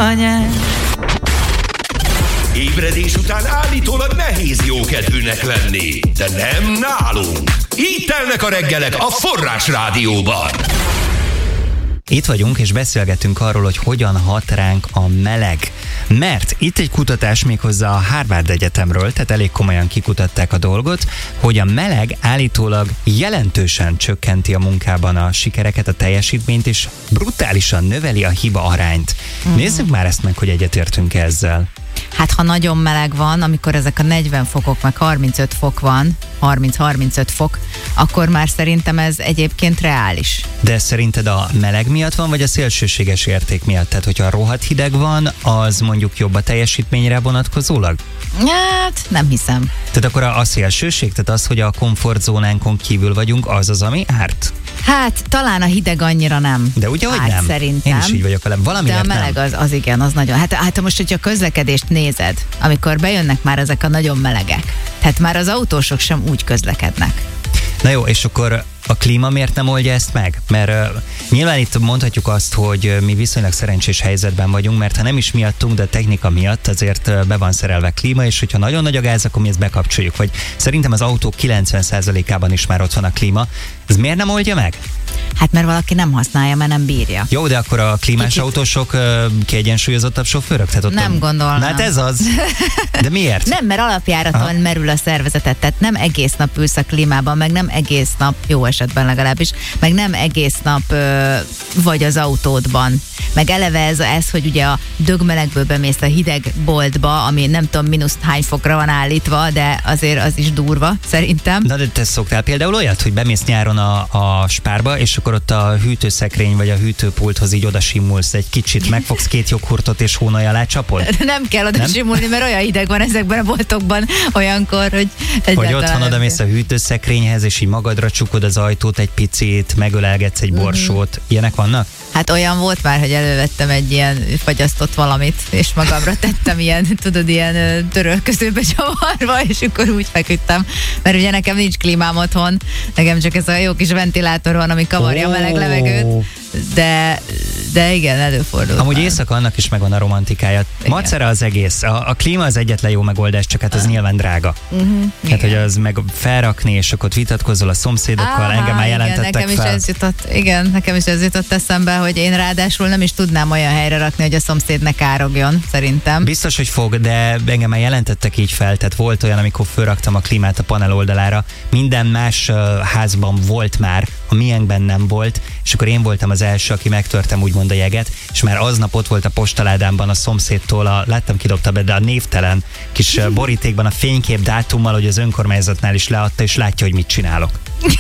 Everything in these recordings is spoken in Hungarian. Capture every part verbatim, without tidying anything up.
anyám. Ébredés után állítólag nehéz jókedvűnek lenni, de nem nálunk. Így telnek a reggelek a Forrás Rádióban. Itt vagyunk, és beszélgetünk arról, hogy hogyan hat ránk a meleg. Mert itt egy kutatás méghozzá a Harvard Egyetemről, tehát elég komolyan kikutatták a dolgot, hogy a meleg állítólag jelentősen csökkenti a munkában a sikereket, a teljesítményt, és brutálisan növeli a hiba arányt. Mm. Nézzük már ezt meg, hogy egyetértünk ezzel. Hát ha nagyon meleg van, amikor ezek a negyven fokok, meg harmincöt fok van, harminc-harmincöt fok, akkor már szerintem ez egyébként reális. De szerinted a meleg miatt van, vagy a szélsőséges érték miatt? Tehát, hogyha rohadt hideg van, az mondjuk jobb a teljesítményre vonatkozólag? Hát, nem hiszem. Tehát akkor a, a szélsőség, tehát az, hogy a komfortzónánkon kívül vagyunk, az az, ami árt? Hát, talán a hideg annyira nem. De ugye, hogy árt, nem? Szerintem. Én is így vagyok velem. Valamiért de a meleg nem. az, az igen, az nagyon. Hát, hát most, hogyha a közlekedést nézed, amikor bejönnek már ezek a nagyon melegek, tehát már az autósok sem úgy közlekednek. Na jó, és akkor a klíma miért nem oldja ezt meg? Mert uh, nyilván itt mondhatjuk azt, hogy uh, mi viszonylag szerencsés helyzetben vagyunk, mert ha nem is miattunk, de a technika miatt azért uh, be van szerelve klíma, és hogyha nagyon nagy a gáz, akkor mi ezt bekapcsoljuk. Vagy szerintem az autók kilencven százalékában is már ott van a klíma. Ez miért nem oldja meg? Hát mert valaki nem használja, mert nem bírja. Jó, de akkor a klímás Kicsit... autósok uh, kiegyensúlyozottabb sofőrök? Tehát ott nem a... gondolom. Na hát ez az. De miért? Nem, mert alapjáraton Aha. merül a szervezetet, tehát nem egész nap ülsz a klímában, meg nem egész nap, jó esetben legalábbis, meg nem egész nap ö, vagy az autódban. Meg eleve ez, ez, hogy ugye a dögmelegből bemész a hideg boltba, ami nem tudom mínusz hány fokra van állítva, de azért az is durva, szerintem. Na de te szoktál például olyat, hogy bemész nyáron a, a Spárba, és akkor ott a hűtőszekrény vagy a hűtőpulthoz így odasimulsz egy kicsit, megfogsz két joghurtot és hónaj alá csapod? Nem kell oda simulni, mert olyan hideg van ezekben a boltokban olyankor, hogy Hogy otthon oda mész a hűtőszekrényhez, és így magadra csukod az ajtót egy picit, megölelgetsz egy borsót. Mm-hmm. Ilyenek vannak? Hát olyan volt már, hogy elővettem egy ilyen fagyasztott valamit, és magamra tettem ilyen, tudod, ilyen törölközőbe csavarva, és akkor úgy feküdtem. Mert ugye nekem nincs klímám otthon, nekem csak ez a jó kis ventilátor van, ami kavarja oh. a meleg levegőt, de, de igen, előfordul. Amúgy éjszaka annak is megvan a romantikája. Macera az egész. A, a klíma az egyetlen jó megoldás, csak hát az ah. nyilván drága. Uh-huh. Hát, hogy az meg felrakni, és akkor vitatkozol a szomszédokkal, Aha, engem már jelentettek igen, nekem fel. Is ez jutott, igen, nekem is ez jutott eszembe, hogy én ráadásul nem is tudnám olyan helyre rakni, hogy a szomszéd ne károgjon, szerintem. Biztos, hogy fog, de engem már jelentettek így fel, tehát volt olyan, amikor fölraktam a klímát a panel oldalára, minden más uh, házban volt már, a miénkben nem volt, és akkor én voltam az első, aki megtörtem úgymond a jeget, és már aznap ott volt a postaládámban a szomszédtól, a, láttam kidobta be, de a névtelen kis uh, borítékban a fénykép dátummal, hogy az önkormányzatnál is leadta, és látja, hogy mit csinálok.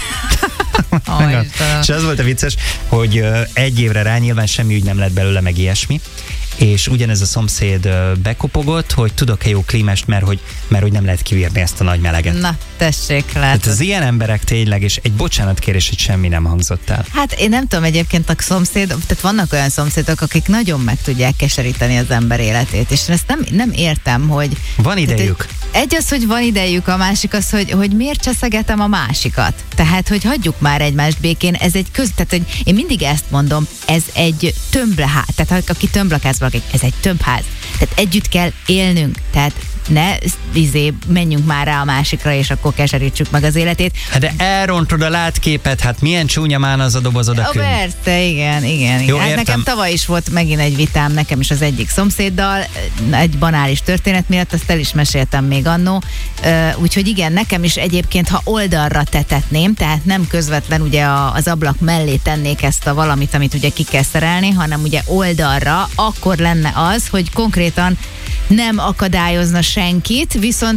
Oh, és az volt a vicces, hogy uh, egy évre rá nyilván semmi ügy nem lett belőle, meg ilyesmi, és ugyanez a szomszéd uh, bekopogott, hogy tudok-e jó klímást, mert hogy, mert hogy nem lehet kivírni ezt a nagy meleget. Na, tessék, látod. Tehát az ilyen emberek tényleg, és egy bocsánatkérés, hogy semmi nem hangzott el. Hát én nem tudom, egyébként a szomszéd, tehát vannak olyan szomszédok, akik nagyon meg tudják keseríteni az ember életét, és én ezt nem, nem értem, hogy... Van idejük. Egy az, hogy van idejük, a másik az, hogy, hogy miért cseszegetem a másikat. Tehát, hogy hagyjuk már egymást békén, ez egy köz... Tehát, hogy én mindig ezt mondom, ez egy tömbleház. Tehát, aki tömblakázban lakik, ez egy tömbház. Tehát együtt kell élnünk. Tehát ne izé, menjünk már rá a másikra, és akkor keserítsük meg az életét. Hát de elrontod a látképet, hát milyen csúnya már az a doboz odakünk. Persze, igen, igen. Jó, igen. Hát nekem tavaly is volt megint egy vitám, nekem is az egyik szomszéddal, egy banális történet miatt, azt el is meséltem még annó. Úgyhogy igen, nekem is egyébként, ha oldalra tetetném, tehát nem közvetlen ugye az ablak mellé tennék ezt a valamit, amit ugye ki kell szerelni, hanem ugye oldalra, akkor lenne az, hogy konkrétan nem akadályozna senkit, viszont